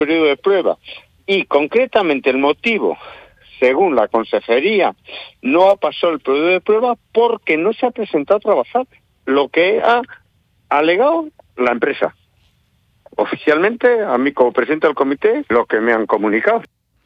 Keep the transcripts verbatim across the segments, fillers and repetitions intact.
periodo de prueba. Y concretamente el motivo, según la consejería, no ha pasado el periodo de prueba porque no se ha presentado a trabajar, lo que ha alegado la empresa. Oficialmente, a mí como presidente del comité, lo que me han comunicado.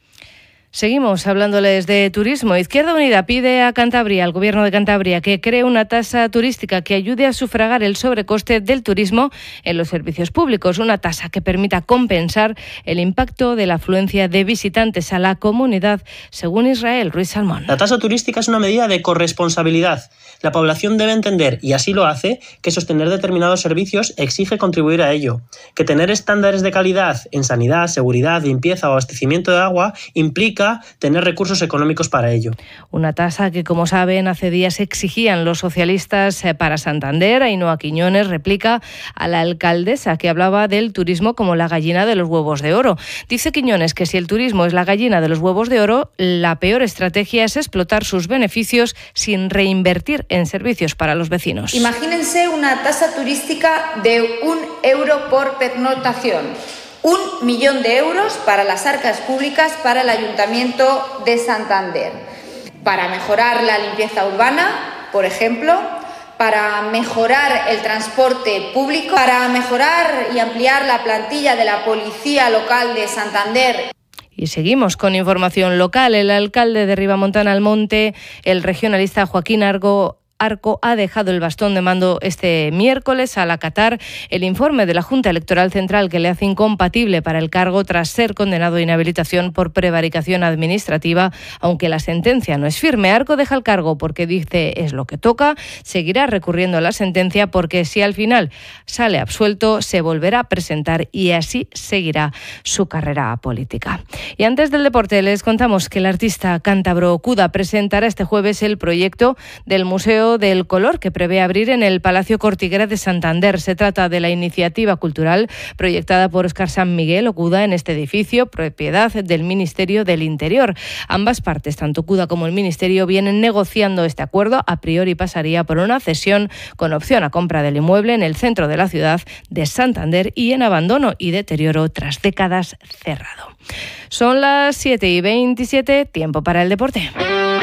Seguimos hablándoles de turismo. Izquierda Unida pide a Cantabria, al Gobierno de Cantabria, que cree una tasa turística que ayude a sufragar el sobrecoste del turismo en los servicios públicos. Una tasa que permita compensar el impacto de la afluencia de visitantes a la comunidad, según Israel Ruiz Salmón. La tasa turística es una medida de corresponsabilidad. La población debe entender, y así lo hace, que sostener determinados servicios exige contribuir a ello. Que tener estándares de calidad en sanidad, seguridad, limpieza o abastecimiento de agua implica tener recursos económicos para ello. Una tasa que, como saben, hace días exigían los socialistas para Santander. Ainhoa Quiñones replica a la alcaldesa, que hablaba del turismo como la gallina de los huevos de oro. Dice Quiñones que si el turismo es la gallina de los huevos de oro, la peor estrategia es explotar sus beneficios sin reinvertir en servicios para los vecinos. Imagínense una tasa turística de un euro por pernoctación. Un millón de euros para las arcas públicas, para el Ayuntamiento de Santander, para mejorar la limpieza urbana, por ejemplo, para mejorar el transporte público, para mejorar y ampliar la plantilla de la Policía Local de Santander. Y seguimos con información local. El alcalde de Ribamontana Almonte, el regionalista Joaquín Argo, Arco ha dejado el bastón de mando este miércoles al acatar el informe de la Junta Electoral Central que le hace incompatible para el cargo tras ser condenado a inhabilitación por prevaricación administrativa, aunque la sentencia no es firme. Arco deja el cargo porque dice es lo que toca, seguirá recurriendo a la sentencia porque si al final sale absuelto se volverá a presentar y así seguirá su carrera política. Y antes del deporte les contamos que el artista cántabro Cuda presentará este jueves el proyecto del Museo del Color que prevé abrir en el Palacio Cortiguera de Santander. Se trata de la iniciativa cultural proyectada por Óscar San Miguel o Cuda en este edificio, propiedad del Ministerio del Interior. Ambas partes, tanto Cuda como el Ministerio, vienen negociando este acuerdo. A priori pasaría por una cesión con opción a compra del inmueble en el centro de la ciudad de Santander y en abandono y deterioro tras décadas cerrado. Son las siete y veintisiete, tiempo para el deporte.